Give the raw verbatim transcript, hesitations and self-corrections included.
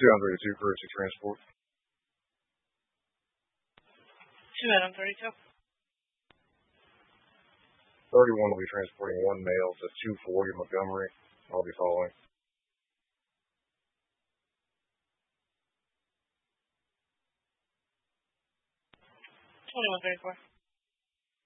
two on thirty-two, courtesy transport. two out on thirty-two. thirty-one will be transporting one male to two forty Montgomery. I'll be following. twenty-one thirty-four.